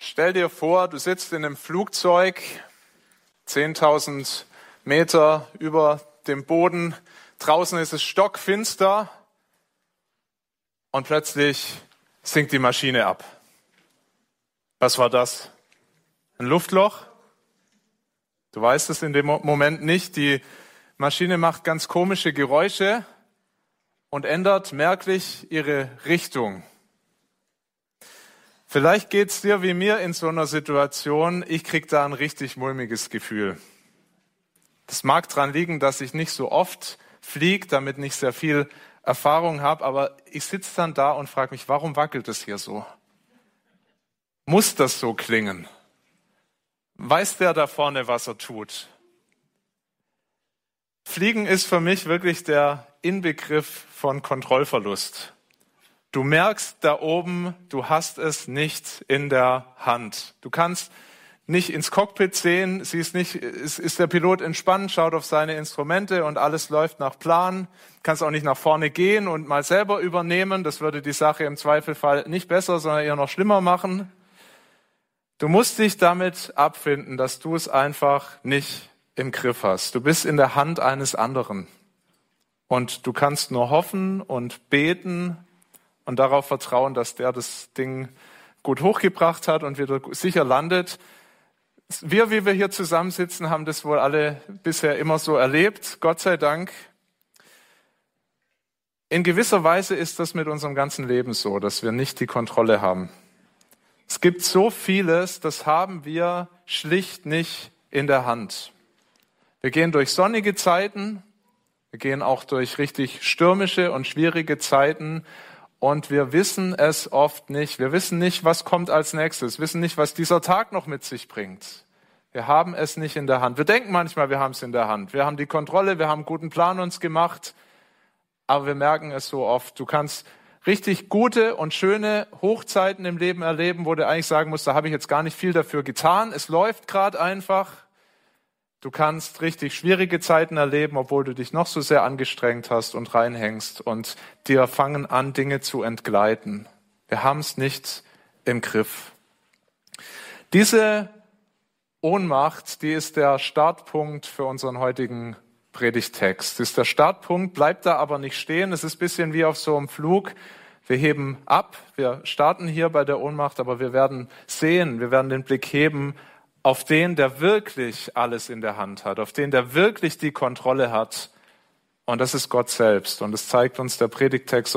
Stell dir vor, du sitzt in einem Flugzeug, 10.000 Meter über dem Boden, draußen ist es stockfinster und plötzlich sinkt die Maschine ab. Was war das? Ein Luftloch? Du weißt es in dem Moment nicht. Die Maschine macht ganz komische Geräusche und ändert merklich ihre Richtung. Vielleicht geht's dir wie mir in so einer Situation. Ich krieg da ein richtig mulmiges Gefühl. Das mag daran liegen, dass ich nicht so oft fliege, damit nicht sehr viel Erfahrung habe, aber ich sitze dann da und frage mich, warum wackelt es hier so? Muss das so klingen? Weiß der da vorne, was er tut? Fliegen ist für mich wirklich der Inbegriff von Kontrollverlust. Du merkst da oben, du hast es nicht in der Hand. Du kannst nicht ins Cockpit sehen, siehst nicht, ist der Pilot entspannt, schaut auf seine Instrumente und alles läuft nach Plan. Kannst auch nicht nach vorne gehen und mal selber übernehmen. Das würde die Sache im Zweifelfall nicht besser, sondern eher noch schlimmer machen. Du musst dich damit abfinden, dass du es einfach nicht im Griff hast. Du bist in der Hand eines anderen. Und du kannst nur hoffen und beten und darauf vertrauen, dass der das Ding gut hochgebracht hat und wieder sicher landet. Wir, wie wir hier zusammensitzen, haben das wohl alle bisher immer so erlebt. Gott sei Dank. In gewisser Weise ist das mit unserem ganzen Leben so, dass wir nicht die Kontrolle haben. Es gibt so vieles, das haben wir schlicht nicht in der Hand. Wir gehen durch sonnige Zeiten, wir gehen auch durch richtig stürmische und schwierige Zeiten und wir wissen es oft nicht. Wir wissen nicht, was kommt als nächstes, wissen nicht, was dieser Tag noch mit sich bringt. Wir haben es nicht in der Hand. Wir denken manchmal, wir haben es in der Hand. Wir haben die Kontrolle, wir haben einen guten Plan uns gemacht, aber wir merken es so oft. Du kannst richtig gute und schöne Hochzeiten im Leben erleben, wo du eigentlich sagen musst, da habe ich jetzt gar nicht viel dafür getan. Es läuft gerade einfach. Du kannst richtig schwierige Zeiten erleben, obwohl du dich noch so sehr angestrengt hast und reinhängst und dir fangen an, Dinge zu entgleiten. Wir haben es nicht im Griff. Diese Ohnmacht, die ist der Startpunkt für unseren heutigen Predigttext. Das ist der Startpunkt, bleibt da aber nicht stehen. Es ist ein bisschen wie auf so einem Flug. Wir heben ab, wir starten hier bei der Ohnmacht, aber wir werden sehen, wir werden den Blick heben auf den, der wirklich alles in der Hand hat, auf den, der wirklich die Kontrolle hat. Und das ist Gott selbst. Und das zeigt uns der Predigttext